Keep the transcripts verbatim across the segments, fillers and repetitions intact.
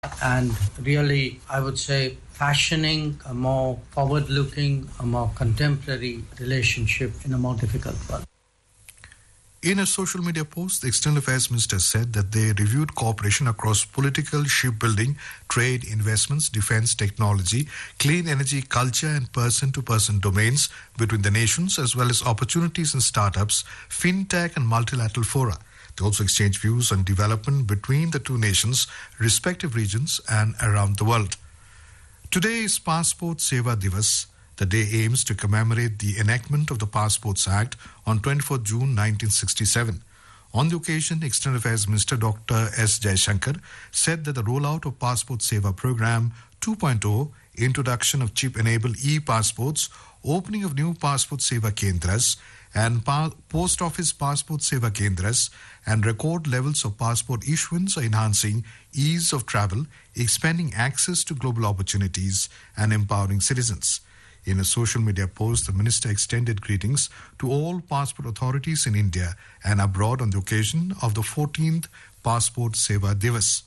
and really, I would say, fashioning a more forward-looking, a more contemporary relationship in a more difficult world. In a social media post, the External Affairs Minister said that they reviewed cooperation across political, shipbuilding, trade, investments, defense, technology, clean energy, culture and person-to-person domains between the nations, as well as opportunities in startups, fintech and multilateral fora. They also exchanged views on development between the two nations, respective regions and around the world. Today is Passport Seva Divas. The day aims to commemorate the enactment of the Passports Act on twenty-fourth June nineteen sixty-seven. On the occasion, External Affairs Minister Doctor S. Jaishankar said that the rollout of Passport Seva Program two point oh, introduction of chip-enabled e-passports, opening of new Passport Seva Kendras, and pa- Post Office Passport Seva Kendras, and record levels of passport issuance are enhancing ease of travel, expanding access to global opportunities, and empowering citizens. In a social media post, the minister extended greetings to all passport authorities in India and abroad on the occasion of the fourteenth Passport Seva Divas.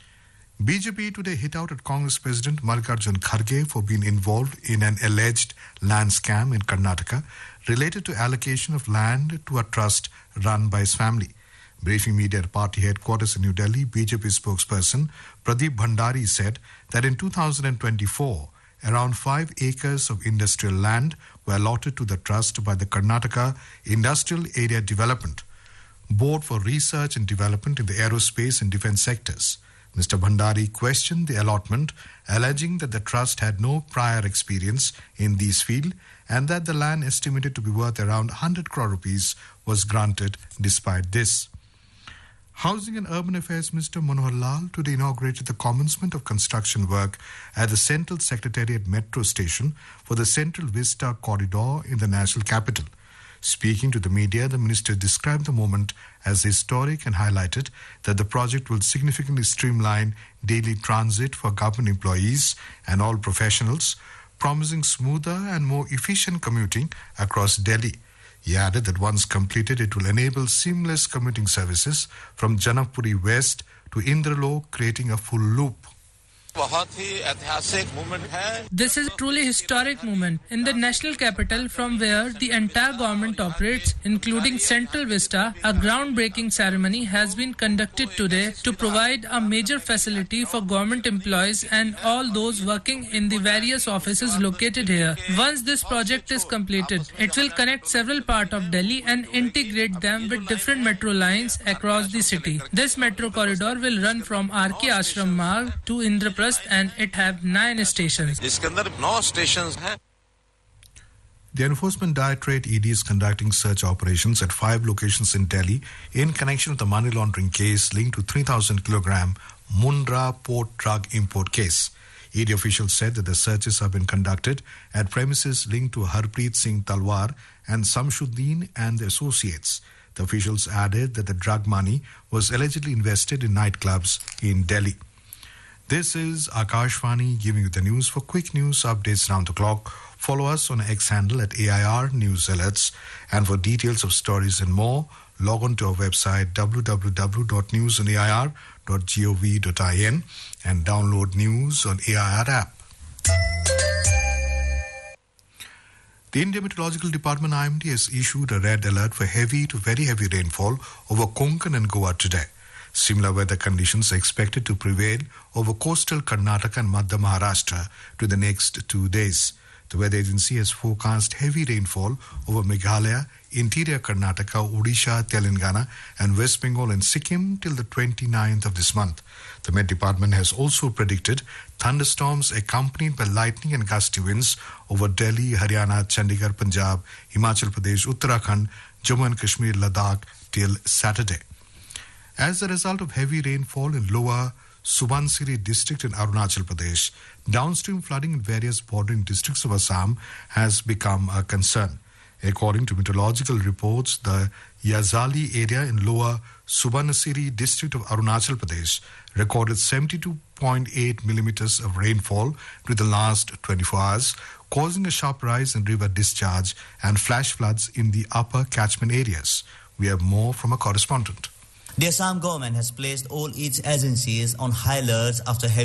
B J P today hit out at Congress President Mallikarjun Kharge for being involved in an alleged land scam in Karnataka related to allocation of land to a trust run by his family. Briefing media at party headquarters in New Delhi, B J P spokesperson Pradeep Bhandari said that in two thousand twenty-four, around five acres of industrial land were allotted to the trust by the Karnataka Industrial Area Development Board for Research and Development in the aerospace and defense sectors. Mister Bhandari questioned the allotment, alleging that the trust had no prior experience in these fields and that the land estimated to be worth around one hundred crore rupees was granted despite this. Housing and Urban Affairs Minister Manohar Lal today inaugurated the commencement of construction work at the Central Secretariat Metro Station for the Central Vista Corridor in the national capital. Speaking to the media, the minister described the moment as historic and highlighted that the project will significantly streamline daily transit for government employees and all professionals, promising smoother and more efficient commuting across Delhi. He added that once completed, it will enable seamless commuting services from Janakpuri West to Indralok, creating a full loop. This is a truly historic moment in the national capital from where the entire government operates, including Central Vista. A groundbreaking ceremony has been conducted today to provide a major facility for government employees and all those working in the various offices located here. Once this project is completed, it will connect several parts of Delhi and integrate them with different metro lines across the city. This metro corridor will run from R K Ashram Marg to Indraprastha, and it have nine stations. The Enforcement Directorate E D is conducting search operations at five locations in Delhi in connection with the money laundering case linked to three thousand kilogram Mundra port drug import case. E D officials said that the searches have been conducted at premises linked to Harpreet Singh Talwar and Samshuddin and the associates. The officials added that the drug money was allegedly invested in nightclubs in Delhi. This is Akashvani giving you the news. For quick news updates round the clock, follow us on X handle at A I R News Alerts. And for details of stories and more, log on to our website w w w dot news on a i r dot gov dot in and download news on A I R app. The Indian Meteorological Department I M D has issued a red alert for heavy to very heavy rainfall over Konkan and Goa today. Similar weather conditions are expected to prevail over coastal Karnataka and Madhya Maharashtra to the next two days. The weather agency has forecast heavy rainfall over Meghalaya, interior Karnataka, Odisha, Telangana and West Bengal and Sikkim till the twenty-ninth of this month. The Met Department has also predicted thunderstorms accompanied by lightning and gusty winds over Delhi, Haryana, Chandigarh, Punjab, Himachal Pradesh, Uttarakhand, Jammu and Kashmir, Ladakh till Saturday. As a result of heavy rainfall in lower Subansiri district in Arunachal Pradesh, downstream flooding in various bordering districts of Assam has become a concern. According to meteorological reports, the Yazali area in lower Subansiri district of Arunachal Pradesh recorded seventy-two point eight millimeters of rainfall during the last twenty-four hours, causing a sharp rise in river discharge and flash floods in the upper catchment areas. We have more from a correspondent. The Assam government has placed all its agencies on high alert after heavy